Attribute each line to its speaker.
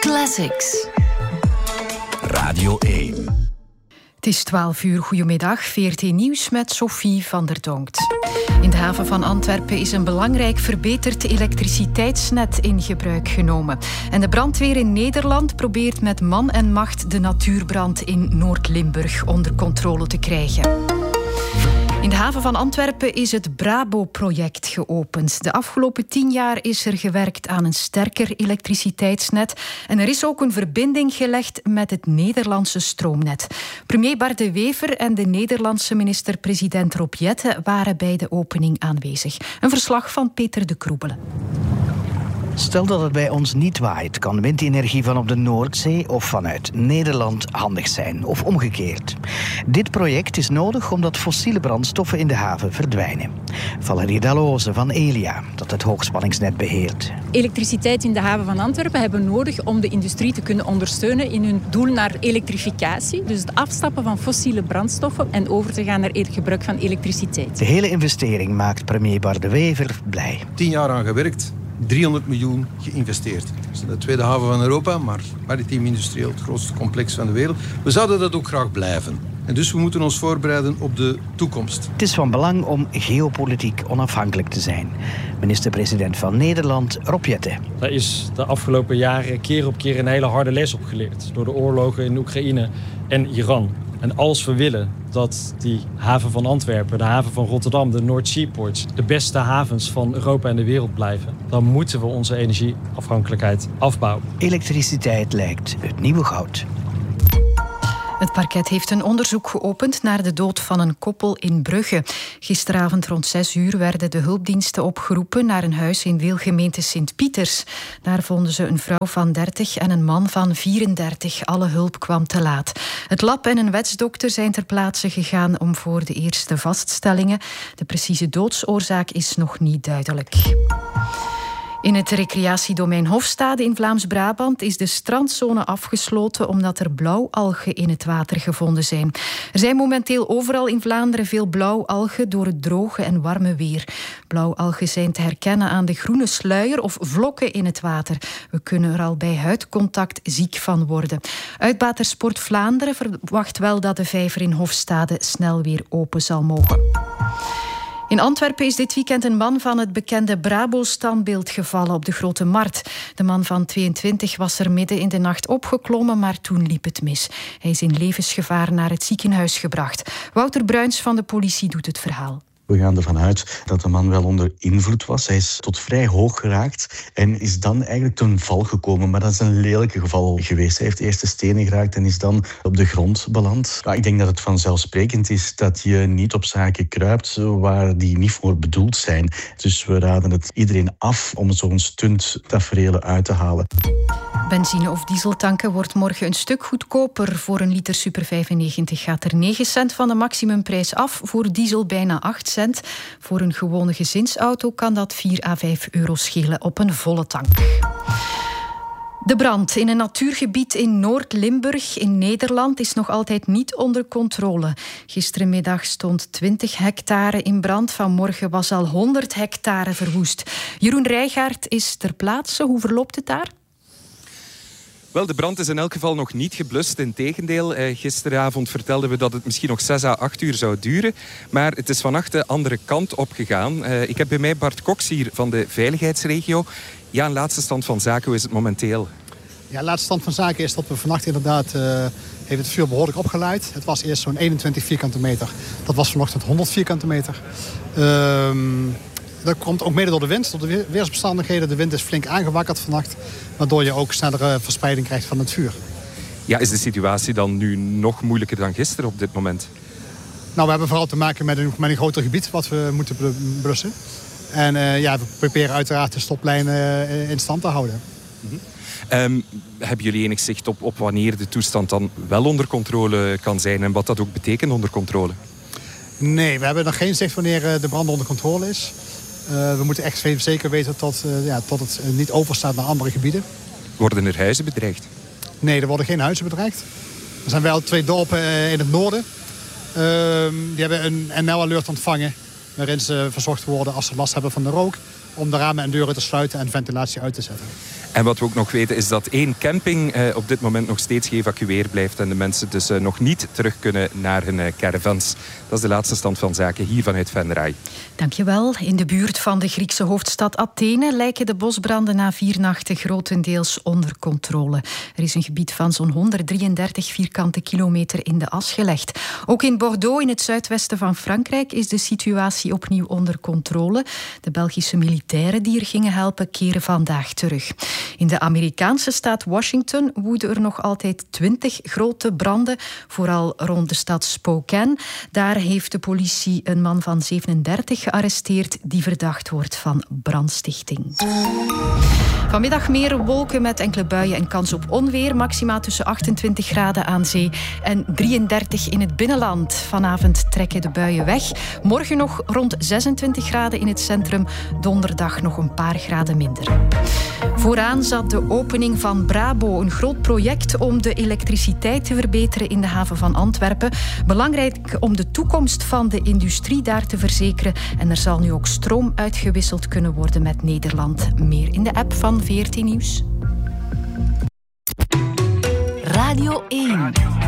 Speaker 1: Classics.
Speaker 2: Radio 1.
Speaker 1: Het is 12 uur. Goedemiddag. VRT Nieuws met Sophie van der Donkt. In de haven van Antwerpen is een belangrijk verbeterd elektriciteitsnet in gebruik genomen. En de brandweer in Nederland probeert met man en macht de natuurbrand in Noord-Limburg onder controle te krijgen. In de haven van Antwerpen is het Brabo-project geopend. De afgelopen 10 jaar is er gewerkt aan een sterker elektriciteitsnet. En er is ook een verbinding gelegd met het Nederlandse stroomnet. Premier Bart De Wever en de Nederlandse minister-president Rob Jetten waren bij de opening aanwezig. Een verslag van Peter de Kroebelen.
Speaker 3: Stel dat het bij ons niet waait, kan windenergie van op de Noordzee of vanuit Nederland handig zijn, of omgekeerd. Dit project is nodig omdat fossiele brandstoffen in de haven verdwijnen. Valerie Dalloze van Elia, dat het hoogspanningsnet beheert.
Speaker 4: Elektriciteit in de haven van Antwerpen hebben we nodig om de industrie te kunnen ondersteunen in hun doel naar elektrificatie. Dus het afstappen van fossiele brandstoffen en over te gaan naar het gebruik van elektriciteit.
Speaker 3: De hele investering maakt premier Bart De Wever blij.
Speaker 5: 10 jaar aan gewerkt. 300 miljoen geïnvesteerd. Het is de tweede haven van Europa, maar maritiem industrieel het grootste complex van de wereld. We zouden dat ook graag blijven. En dus we moeten ons voorbereiden op de toekomst.
Speaker 3: Het is van belang om geopolitiek onafhankelijk te zijn. Minister-president van Nederland, Rob Jetten.
Speaker 6: Daar is de afgelopen jaren keer op keer een hele harde les op geleerd. Door de oorlogen in Oekraïne en Iran. En als we willen dat die haven van Antwerpen, de haven van Rotterdam, de North Seaports, de beste havens van Europa en de wereld blijven, dan moeten we onze energieafhankelijkheid afbouwen.
Speaker 3: Elektriciteit lijkt het nieuwe goud.
Speaker 1: Het parket heeft een onderzoek geopend naar de dood van een koppel in Brugge. Gisteravond rond 6 uur werden de hulpdiensten opgeroepen naar een huis in Weelgemeente Sint-Pieters. Daar vonden ze een vrouw van 30 en een man van 34. Alle hulp kwam te laat. Het lab en een wetsdokter zijn ter plaatse gegaan om voor de eerste vaststellingen. De precieze doodsoorzaak is nog niet duidelijk. In het recreatiedomein Hofstade in Vlaams-Brabant is de strandzone afgesloten omdat er blauwalgen in het water gevonden zijn. Er zijn momenteel overal in Vlaanderen veel blauwalgen door het droge en warme weer. Blauwalgen zijn te herkennen aan de groene sluier of vlokken in het water. We kunnen er al bij huidcontact ziek van worden. Uitbater Sport Vlaanderen verwacht wel dat de vijver in Hofstade snel weer open zal mogen. In Antwerpen is dit weekend een man van het bekende Brabo-standbeeld gevallen op de Grote Markt. De man van 22 was er midden in de nacht opgeklommen, maar toen liep het mis. Hij is in levensgevaar naar het ziekenhuis gebracht. Wouter Bruins van de politie doet het verhaal.
Speaker 7: We gaan ervan uit dat de man wel onder invloed was. Hij is tot vrij hoog geraakt en is dan eigenlijk ten val gekomen. Maar dat is een lelijke geval geweest. Hij heeft eerst de stenen geraakt en is dan op de grond beland. Ik denk dat het vanzelfsprekend is dat je niet op zaken kruipt waar die niet voor bedoeld zijn. Dus we raden het iedereen af om zo'n stunttaferelen uit te halen.
Speaker 1: Benzine of dieseltanken wordt morgen een stuk goedkoper. Voor een liter Super 95 gaat er 9 cent van de maximumprijs af. Voor diesel bijna 8 cent. Voor een gewone gezinsauto kan dat 4 à 5 euro schelen op een volle tank. De brand in een natuurgebied in Noord-Limburg in Nederland is nog altijd niet onder controle. Gisterenmiddag stond 20 hectare in brand. Vanmorgen was al 100 hectare verwoest. Jeroen Rijgaard is ter plaatse. Hoe verloopt het daar?
Speaker 8: Wel, de brand is in elk geval nog niet geblust. Integendeel, gisteravond vertelden we dat het misschien nog 6 à 8 uur zou duren. Maar het is vannacht de andere kant opgegaan. Ik heb bij mij Bart Cox hier van de veiligheidsregio. Ja, een laatste stand van zaken, hoe is het momenteel?
Speaker 9: Ja, laatste stand van zaken is dat we vannacht inderdaad heeft het vuur behoorlijk opgeleid. Het was eerst zo'n 21 vierkante meter. Dat was vanochtend 100 vierkante meter. Dat komt ook mede door de wind, door de weersomstandigheden. De wind is flink aangewakkerd vannacht, waardoor je ook snellere verspreiding krijgt van het vuur.
Speaker 8: Ja, is de situatie dan nu nog moeilijker dan gisteren op dit moment?
Speaker 9: Nou, we hebben vooral te maken met een groter gebied wat we moeten blussen. En we proberen uiteraard de stoplijnen in stand te houden.
Speaker 8: Hebben jullie enig zicht op wanneer de toestand dan wel onder controle kan zijn en wat dat ook betekent onder controle?
Speaker 9: Nee, we hebben nog geen zicht wanneer de brand onder controle is. We moeten echt zeker weten tot het niet overstaat naar andere gebieden.
Speaker 8: Worden er huizen bedreigd?
Speaker 9: Nee, er worden geen huizen bedreigd. Er zijn wel 2 dorpen in het noorden. Die hebben een NL-alert ontvangen. Waarin ze verzocht worden als ze last hebben van de rook. Om de ramen en deuren te sluiten en ventilatie uit te zetten.
Speaker 8: En wat we ook nog weten is dat 1 camping op dit moment nog steeds geëvacueerd blijft en de mensen dus nog niet terug kunnen naar hun caravans. Dat is de laatste stand van zaken hier vanuit Venray.
Speaker 1: Dankjewel. In de buurt van de Griekse hoofdstad Athene lijken de bosbranden na 4 nachten grotendeels onder controle. Er is een gebied van zo'n 133 vierkante kilometer in de as gelegd. Ook in Bordeaux, in het zuidwesten van Frankrijk, is de situatie opnieuw onder controle. De Belgische militairen die er gingen helpen, keren vandaag terug. In de Amerikaanse staat Washington woeden er nog altijd 20 grote branden, vooral rond de stad Spokane. Daar heeft de politie een man van 37 gearresteerd die verdacht wordt van brandstichting. Vanmiddag meer wolken met enkele buien en kans op onweer. Maxima tussen 28 graden aan zee en 33 in het binnenland. Vanavond trekken de buien weg. Morgen nog rond 26 graden in het centrum. Donderdag nog een paar graden minder. Vooraan zat de opening van Brabo. Een groot project om de elektriciteit te verbeteren in de haven van Antwerpen. Belangrijk om de toekomst van de industrie daar te verzekeren. En er zal nu ook stroom uitgewisseld kunnen worden met Nederland. Meer in de app van VRT Nieuws.
Speaker 10: Radio 1.